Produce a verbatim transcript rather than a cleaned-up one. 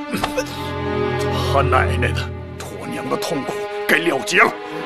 他奶奶的，托娘的痛苦该了结了。